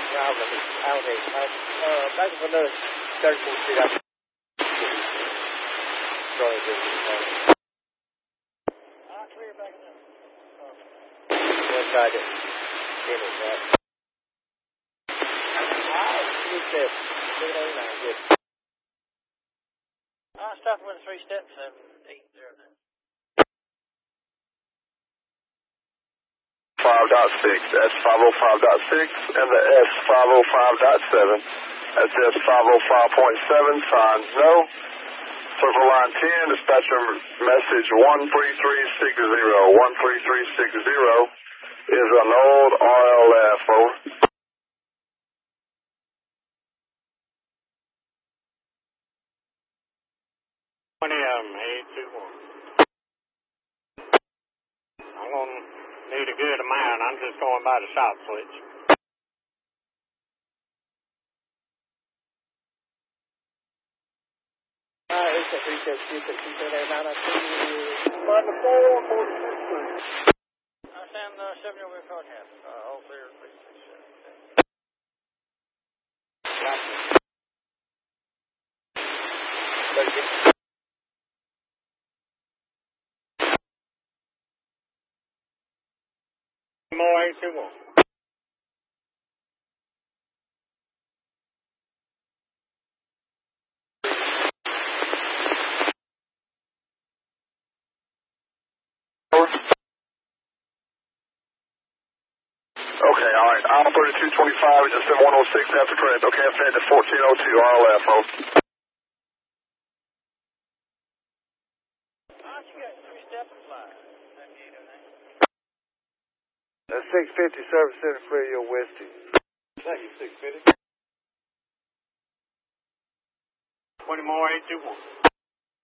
Alvin. Back up another 34th Street. Sorry, clear back in there. One side it. Finish that. Good. Stop with the 3 steps and 8 there then. 5.6, S505.6, and the S505.7. That's S505.7, signs no. Circle line 10, dispatcher message 13360. 13360 is an old RLF, over. 20 of them, 821. I'm going to need a good amount. I'm just going by the shot switch. It's a 376, 379, I stand 7 over car cap. All clear, 367. More 821. Okay, all right. Aisle 3225 is just 106 after credit. Okay, I'm heading to 1402 RLF, over. That's 650 Service Center Radio Westy. Thank you, 650. 20 more 821.